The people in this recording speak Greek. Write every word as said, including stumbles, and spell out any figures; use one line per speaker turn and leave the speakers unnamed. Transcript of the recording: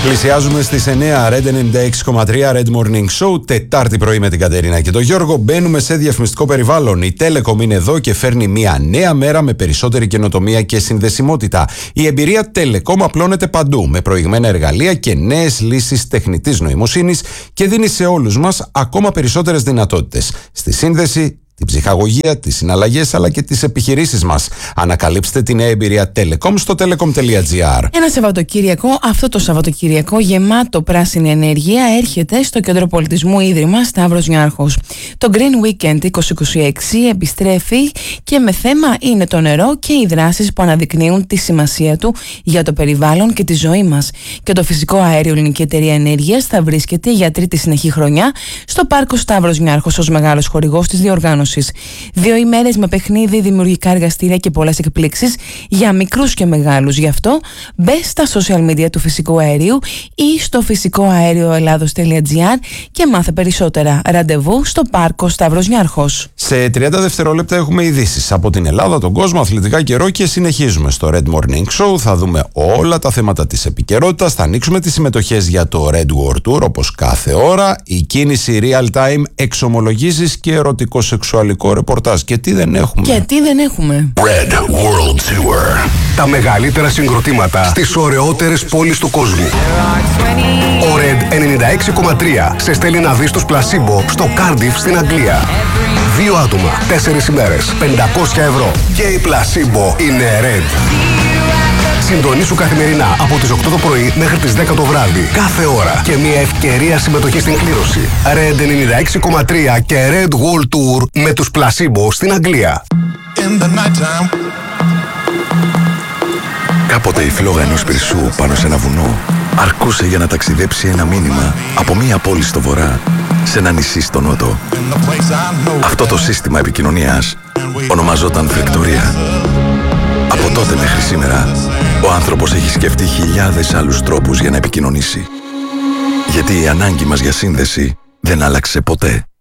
Πλησιάζουμε στις εννιά, Red ενενήντα έξι κόμμα τρία, Red Morning Show, Τετάρτη πρωί με την Κατερίνα και τον Γιώργο. Μπαίνουμε σε διαφημιστικό περιβάλλον. Η Telecom είναι εδώ και φέρνει μια νέα μέρα με περισσότερη καινοτομία και συνδεσιμότητα. Η εμπειρία Telecom απλώνεται παντού με προηγμένα εργαλεία και νέες λύσεις τεχνητής νοημοσύνης και δίνει σε όλους μας ακόμα περισσότερες δυνατότητες στη σύνδεση, την ψυχαγωγία, τις συναλλαγές αλλά και τις επιχειρήσεις μας. Ανακαλύψτε τη νέα εμπειρία Telecom στο telecom τελεία gr.
Ένα Σαββατοκύριακο, αυτό το Σαββατοκύριακο γεμάτο πράσινη ενέργεια, έρχεται στο Κέντρο Πολιτισμού Ίδρυμα Σταύρος Νιάρχος. Το Green Weekend είκοσι είκοσι έξι επιστρέφει και με θέμα είναι το νερό και οι δράσεις που αναδεικνύουν τη σημασία του για το περιβάλλον και τη ζωή μας. Και το Φυσικό Αέριο Ελληνική Εταιρεία Ενέργειας θα βρίσκεται για τρίτη συνεχή χρονιά στο Πάρκο Σταύρος Νιάρχος ως μεγάλος χορηγός της διοργάνωσης. Δύο ημέρες με παιχνίδι, δημιουργικά εργαστήρια και πολλές εκπλήξεις για μικρούς και μεγάλους. Γι' αυτό μπες στα social media του Φυσικού Αερίου ή στο φυσικό αέριο ελλάδος τελεία gr και μάθε περισσότερα. Ραντεβού στο Πάρκο Σταύρος Νιάρχος.
Σε τριάντα δευτερόλεπτα έχουμε ειδήσεις από την Ελλάδα, τον κόσμο, αθλητικά, καιρό και συνεχίζουμε στο Red Morning Show. Θα δούμε όλα τα θέματα της επικαιρότητας. Θα ανοίξουμε τις συμμετοχές για το Red World Tour όπως κάθε ώρα. Η κίνηση real time, εξομολογήσεις και ερωτικό σεξουαλικό ρεπορτάζ. Και τι δεν έχουμε.
Και τι δεν έχουμε.
Red World Tour. Τα μεγαλύτερα συγκροτήματα στις ωραιότερες πόλεις του κόσμου. Ο Red ενενήντα έξι κόμμα τρία σε στέλνει να δεις τους Placebo στο Cardiff στην Αγγλία. Δύο άτομα, τέσσερις ημέρες, πεντακόσια ευρώ. Και η Placebo είναι Red. Συντονίσου καθημερινά από τις οκτώ το πρωί μέχρι τις δέκα το βράδυ. Κάθε ώρα και μια ευκαιρία συμμετοχή στην κλήρωση. Red ενενήντα έξι κόμμα τρία και Red World Tour με τους Placebo στην Αγγλία.
Κάποτε η φλόγα ενός πυρσού πάνω σε ένα βουνό αρκούσε για να ταξιδέψει ένα μήνυμα από μία πόλη στο βορρά σε ένα νησί στο νότο. Αυτό το σύστημα επικοινωνίας ονομαζόταν Φρεκτορία. Από τότε μέχρι σήμερα, ο άνθρωπος έχει σκεφτεί χιλιάδες άλλους τρόπους για να επικοινωνήσει. Γιατί η ανάγκη μας για σύνδεση δεν άλλαξε ποτέ.